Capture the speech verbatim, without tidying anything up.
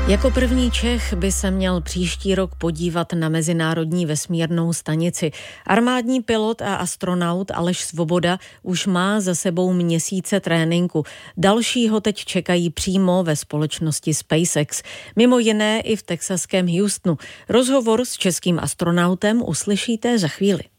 Jako první Čech by se měl příští rok podívat na mezinárodní vesmírnou stanici. Armádní pilot a astronaut Aleš Svoboda už má za sebou měsíce tréninku. Dalšího teď čekají přímo ve společnosti SpaceX. Mimo jiné i v texaském Houstonu. Rozhovor s českým astronautem uslyšíte za chvíli.